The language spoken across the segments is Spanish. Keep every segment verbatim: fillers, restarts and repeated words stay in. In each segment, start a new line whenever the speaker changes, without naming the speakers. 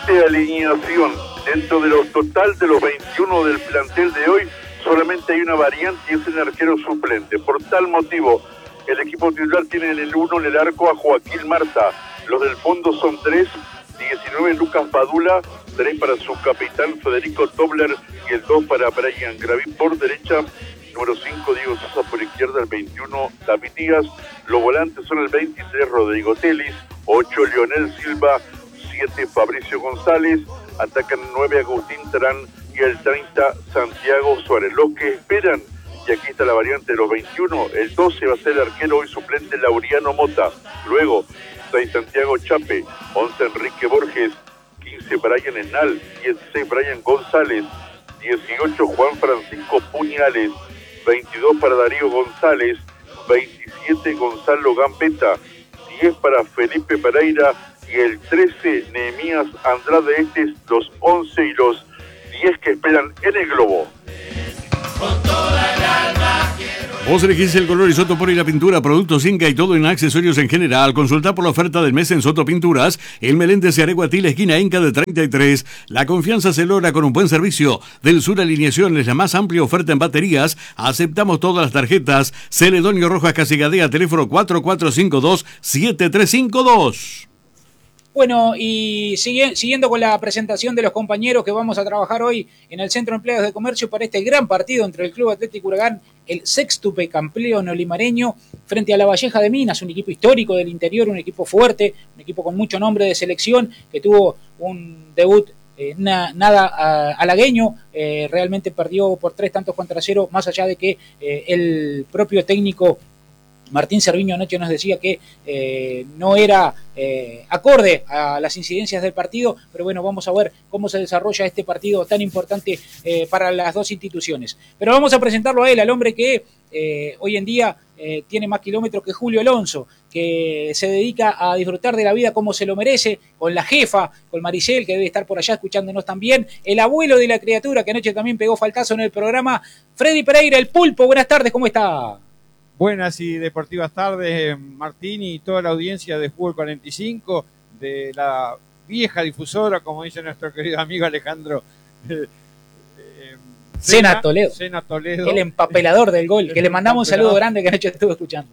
siguiente alineación. Dentro de los total de los veintiuno del plantel de hoy, solamente hay una variante y es el arquero suplente. Por tal motivo, el equipo titular tiene en el uno en el arco a Joaquín Marta. Los del fondo son tres, diecinueve Lucas Padula, tres para su capitán Federico Tobler y el dos para Brian Graví por derecha. Número cinco, Diego Sosa por izquierda, el veintiuno, David Díaz. Los volantes son el veintitrés, Rodrigo Telis, ocho, Leonel Silva, siete, Fabricio González. Atacan nueve, Agustín Terán y el treinta, Santiago Suárez. Lo que esperan, y aquí está la variante de los veintiuno, el doce va a ser el arquero hoy suplente Laureano Mota. Luego, seis, Santiago Chape, once, Enrique Borges, quince, Brian Enal, dieciséis, Brian González, dieciocho, Juan Francisco Puñales, veintidós para Darío González, veintisiete, Gonzalo Gambetta, diez para Felipe Pereira y el trece, Nehemías Andrade. Estos los once y los diez que esperan en el globo.
Con toda el alma quiero...
Vos elegís el color y Soto pone la pintura, productos Inca y todo en accesorios en general. Consulta por la oferta del mes en Soto Pinturas, el Meléndez de Areguatí, la esquina Inca de treinta y tres. La confianza se logra con un buen servicio. Del Sur Alineaciones, la más amplia oferta en baterías. Aceptamos todas las tarjetas. Celedonio Rojas Casigadea, teléfono cuatro cuatro cinco dos siete tres cinco dos.
Bueno, y sigue, siguiendo con la presentación de los compañeros que vamos a trabajar hoy en el Centro de Empleados de Comercio para este gran partido entre el Club Atlético Huracán, el sextuple campeón olimareño, frente a la Valleja de Minas, un equipo histórico del interior, un equipo fuerte, un equipo con mucho nombre de selección, que tuvo un debut eh, na, nada uh, halagueño, eh, realmente perdió por tres tantos contra cero, más allá de que eh, el propio técnico Martín Cerviño anoche nos decía que eh, no era eh, acorde a las incidencias del partido, pero bueno, vamos a ver cómo se desarrolla este partido tan importante eh, para las dos instituciones. Pero vamos a presentarlo a él, al hombre que eh, hoy en día eh, tiene más kilómetros que Julio Alonso, que se dedica a disfrutar de la vida como se lo merece, con la jefa, con Maricel, que debe estar por allá escuchándonos también, el abuelo de la criatura, que anoche también pegó faltazo en el programa, Freddy Pereira, el Pulpo. Buenas tardes, ¿cómo está?
Buenas y deportivas tardes, Martín y toda la audiencia de Fútbol cuarenta y cinco, de la vieja difusora, como dice nuestro querido amigo Alejandro eh, eh,
Sena, Sena Toledo.
Sena Toledo.
El empapelador del gol, que le mandamos un saludo grande que anoche estuvo escuchando.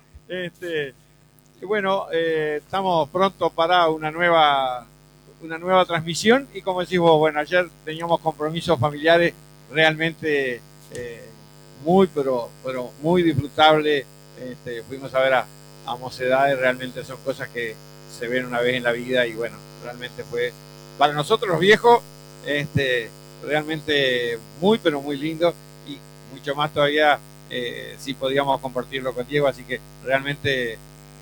Este, bueno, eh, estamos pronto para una nueva, una nueva transmisión y como decís vos, bueno, ayer teníamos compromisos familiares realmente... Eh, muy, pero pero muy disfrutable. Este, fuimos a ver a, a Mocedades, realmente son cosas que se ven una vez en la vida y bueno, realmente fue, para nosotros los viejos, este, realmente muy, pero muy lindo y mucho más todavía eh, si podíamos compartirlo con Diego, así que realmente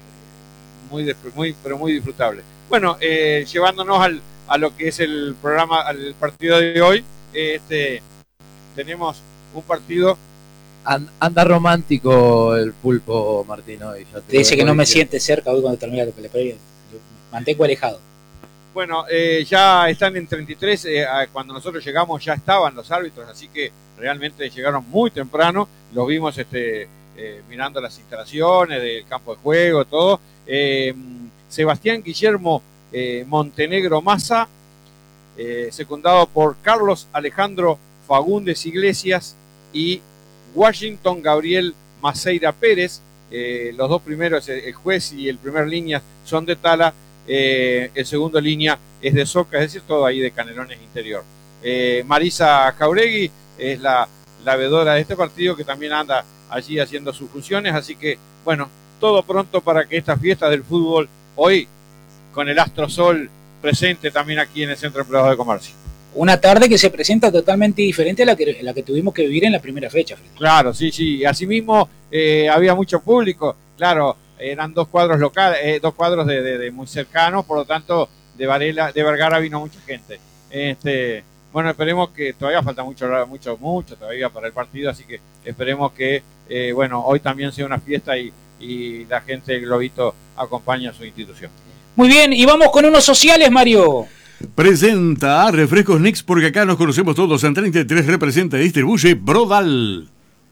muy, muy pero muy disfrutable. Bueno, eh, llevándonos al, a lo que es el programa, al partido de hoy, este, tenemos un partido.
Anda romántico el Pulpo, Martín, hoy. Ya
te dice que no me siente cerca hoy cuando termina lo que le pedí. Yo mantengo alejado.
Bueno, eh, ya están en treinta y tres. Eh, cuando nosotros llegamos ya estaban los árbitros, así que realmente llegaron muy temprano. Los vimos este, eh, mirando las instalaciones del campo de juego, todo. Eh, Sebastián Guillermo eh, Montenegro Massa, eh, secundado por Carlos Alejandro Fagundes Iglesias y Washington Gabriel Maceira Pérez. Eh, los dos primeros, el juez y el primer línea, son de Tala. Eh, el segundo línea es de Soca, es decir, todo ahí de Canelones Interior. Eh, Marisa Jauregui es la, la veedora de este partido, que también anda allí haciendo sus funciones. Así que, bueno, todo pronto para que estas fiestas del fútbol, hoy con el Astro Sol presente también aquí en el Centro de Empleados de Comercio.
Una tarde que se presenta totalmente diferente a la que, la que tuvimos que vivir en la primera fecha.
Claro, sí, sí. Asimismo, eh, había mucho público. Claro, eran dos cuadros locales, eh, dos cuadros de, de, de muy cercanos, por lo tanto, de Varela, de Vergara vino mucha gente. Este, bueno, esperemos que todavía falta mucho, mucho, mucho todavía para el partido, así que esperemos que, eh, bueno, hoy también sea una fiesta y, y la gente del Globito acompañe a su institución.
Muy bien, y vamos con unos sociales, Mario.
Presenta Refrescos Nix, porque acá nos conocemos todos. En treinta y tres representa y distribuye Brodal.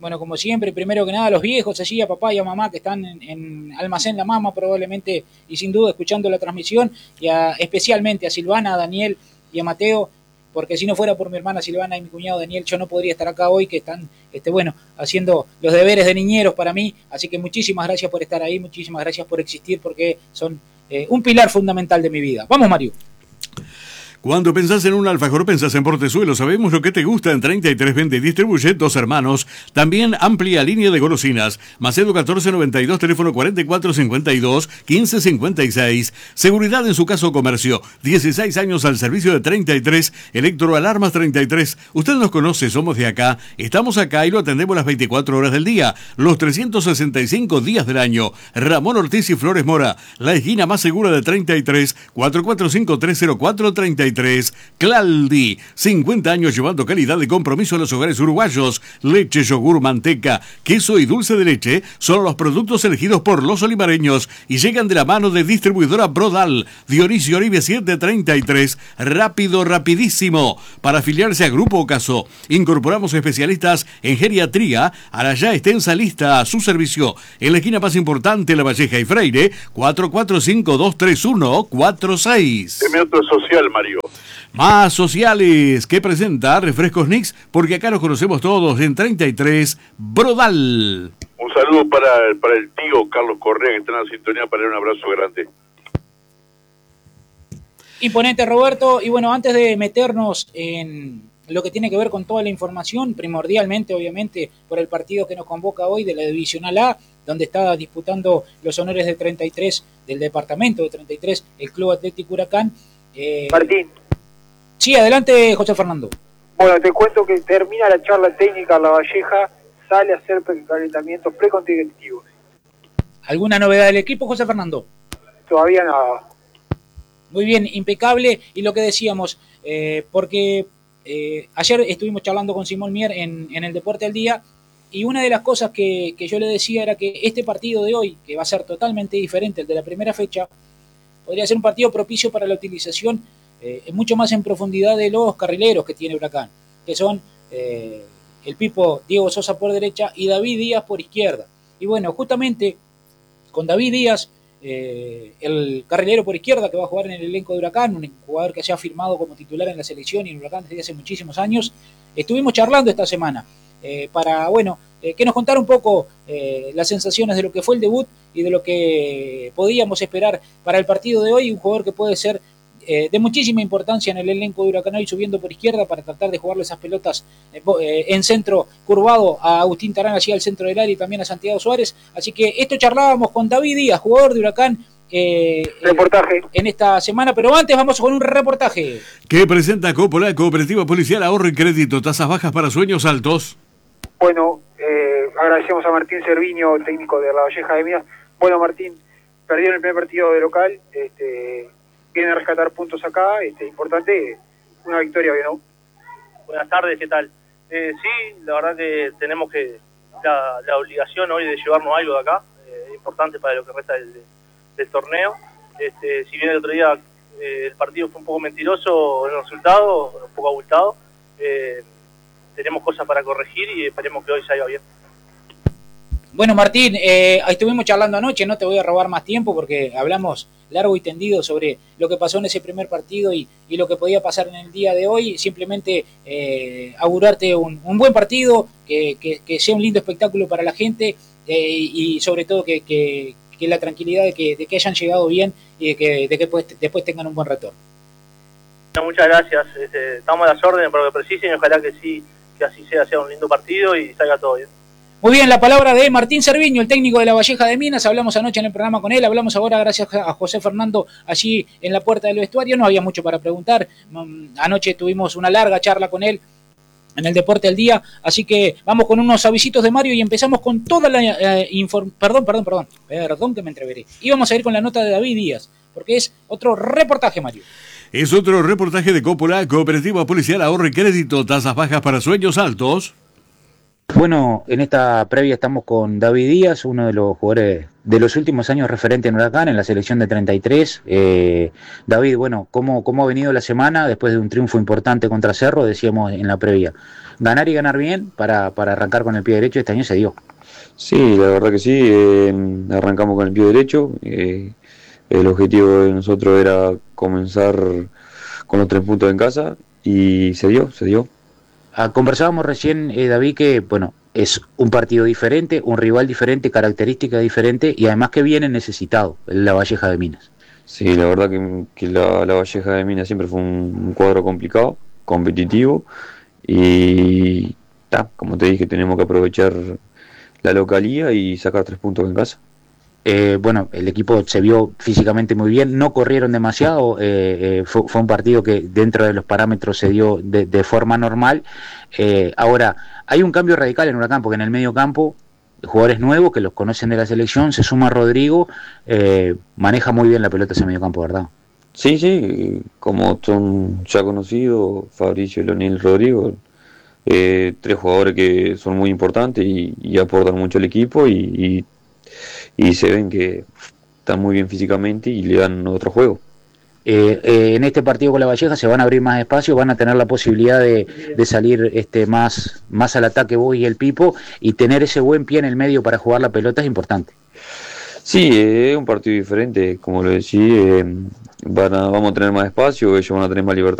Bueno, como siempre, primero que nada, los viejos, allí a papá y a mamá que están en, en Almacén La Mama probablemente y sin duda escuchando la transmisión, y a, especialmente a Silvana, a Daniel y a Mateo, porque si no fuera por mi hermana Silvana y mi cuñado Daniel, yo no podría estar acá hoy, que están, este, bueno, haciendo los deberes de niñeros para mí. Así que muchísimas gracias por estar ahí, muchísimas gracias por existir, porque son eh, un pilar fundamental de mi vida. Vamos, Mario.
Cuando pensás en un alfajor, pensás en Portezuelo. Sabemos lo que te gusta. En treinta y tres vende y distribuye Dos Hermanos. También amplia línea de golosinas. Macedo catorce noventa y dos, teléfono cuarenta y cuatro cincuenta y dos, quince cincuenta y seis. Seguridad en su caso comercio. dieciséis años al servicio de treinta y tres. Electroalarmas treinta y tres. Usted nos conoce, somos de acá. Estamos acá y lo atendemos las veinticuatro horas del día. Los trescientos sesenta y cinco días del año. Ramón Ortiz y Flores Mora. La esquina más segura de treinta y tres. cuatro cuatro cinco, tres cero cuatro, treinta y tres. Claldi, cincuenta años llevando calidad de compromiso a los hogares uruguayos. Leche, yogur, manteca, queso y dulce de leche son los productos elegidos por los olimareños y llegan de la mano de distribuidora Brodal. Dionisio Oribe siete treinta y tres. Rápido, rapidísimo. Para afiliarse a Grupo Ocaso, incorporamos especialistas en geriatría a la ya extensa lista a su servicio. En la esquina más importante, La Valleja y Freire, cuatro cuatro cinco, dos tres uno, cuatro seis.
Deme otro social, Mario.
Más sociales que presenta Refrescos Nix, porque acá nos conocemos todos en treinta y tres Brodal.
Un saludo para, para el tío Carlos Correa, que está en la sintonía, para él un abrazo grande.
Imponente, Roberto. Y bueno, antes de meternos en lo que tiene que ver con toda la información, primordialmente, obviamente, por el partido que nos convoca hoy de la Divisional A, donde está disputando los honores de treinta y tres del departamento de treinta y tres, el Club Atlético Huracán. Eh,
Martín.
Sí, adelante, José Fernando.
Bueno, te cuento que termina la charla técnica La Valleja, sale a hacer calentamientos precontintivos.
¿Alguna novedad del equipo, José Fernando?
Todavía nada.
Muy bien, impecable. Y lo que decíamos, eh, porque eh, ayer estuvimos charlando con Simón Mier en, en el Deporte al Día, y una de las cosas que, que yo le decía era que este partido de hoy, que va a ser totalmente diferente al de la primera fecha, podría ser un partido propicio para la utilización eh, mucho más en profundidad de los carrileros que tiene Huracán, que son eh, el Pipo Diego Sosa por derecha y David Díaz por izquierda. Y bueno, justamente con David Díaz, eh, el carrilero por izquierda que va a jugar en el elenco de Huracán, un jugador que se ha firmado como titular en la selección y en Huracán desde hace muchísimos años, estuvimos charlando esta semana eh, para, bueno, eh, que nos contara un poco eh, las sensaciones de lo que fue el debut y de lo que podíamos esperar para el partido de hoy. Un jugador que puede ser eh, de muchísima importancia en el elenco de Huracán hoy, subiendo por izquierda para tratar de jugarle esas pelotas eh, en centro curvado a Agustín Tarán, allí al centro del área, y también a Santiago Suárez. Así que esto charlábamos con David Díaz, jugador de Huracán, eh,
reportaje
en esta semana, pero antes vamos con un reportaje
que presenta Coppola, Cooperativa Policial, Ahorro y Crédito, tasas bajas para sueños altos.
Bueno, eh, agradecemos a Martín Cerviño, técnico de La Valleja de Minas. Bueno, Martín, perdieron el primer partido de local, este, vienen a rescatar puntos acá, este, importante, una victoria, ¿no?
Buenas tardes, ¿qué tal? Eh, sí, la verdad que tenemos que la, la obligación hoy de llevarnos algo de acá, eh, importante para lo que resta del, del torneo. Este, si bien el otro día eh, el partido fue un poco mentiroso en el resultado, un poco abultado, eh, tenemos cosas para corregir y esperemos que hoy salga bien.
Bueno, Martín, eh, estuvimos charlando anoche, no te voy a robar más tiempo porque hablamos largo y tendido sobre lo que pasó en ese primer partido y, y lo que podía pasar en el día de hoy. Simplemente eh, augurarte un, un buen partido, que, que, que sea un lindo espectáculo para la gente eh, y sobre todo que, que, que la tranquilidad de que, de que hayan llegado bien y de que, de que después, después tengan un buen retorno.
Muchas gracias, este, estamos a las órdenes para lo que precisen y ojalá que sí, que así sea, sea un lindo partido y salga todo bien.
Muy bien, la palabra de Martín Cerviño, el técnico de La Valleja de Minas. Hablamos anoche en el programa con él, hablamos ahora gracias a José Fernando allí en la puerta del vestuario. No había mucho para preguntar, anoche tuvimos una larga charla con él en el Deporte del Día, así que vamos con unos avisitos de Mario y empezamos con toda la eh, inform... Perdón, perdón, perdón, perdón que me entreveré. Y vamos a ir con la nota de David Díaz, porque es otro reportaje, Mario.
Es otro reportaje de Coppola, Cooperativa Policial, Ahorro y Crédito, tasas bajas para sueños altos.
Bueno, en esta previa estamos con David Díaz, uno de los jugadores de los últimos años referente en Huracán, en la selección de treinta y tres. Eh, David, bueno, ¿cómo, ¿cómo ha venido la semana después de un triunfo importante contra Cerro? Decíamos en la previa, ganar y ganar bien para, para arrancar con el pie derecho, este año se dio.
Sí, la verdad que sí, eh, arrancamos con el pie derecho. Eh, el objetivo de nosotros era comenzar con los tres puntos en casa y se dio, se dio.
Ah, conversábamos recién, eh, David, que bueno, es un partido diferente, un rival diferente, característica diferente y además que viene necesitado, la Valleja de Minas.
Sí, la verdad que, que la, la Valleja de Minas siempre fue un, un cuadro complicado, competitivo y ta, como te dije, tenemos que aprovechar la localía y sacar tres puntos en casa.
Eh, bueno, el equipo se vio físicamente muy bien, no corrieron demasiado, eh, eh, fue, fue un partido que dentro de los parámetros se dio de, de forma normal. Eh, ahora, hay un cambio radical en Huracán, porque en el medio campo, jugadores nuevos que los conocen de la selección, se suma Rodrigo, eh, maneja muy bien la pelota ese medio campo, ¿verdad?
Sí, sí, como son ya conocidos, Fabricio, Leonel, Rodrigo, eh, tres jugadores que son muy importantes y, y aportan mucho al equipo y, y y se ven que están muy bien físicamente y le dan otro juego.
Eh, eh, en este partido con la Valleja se van a abrir más espacios, van a tener la posibilidad de, de salir este, más, más al ataque vos y el Pipo, y tener ese buen pie en el medio para jugar la pelota es importante.
Sí, es eh, un partido diferente, como lo decía, eh, van a, vamos a tener más espacio, ellos van a tener más libertad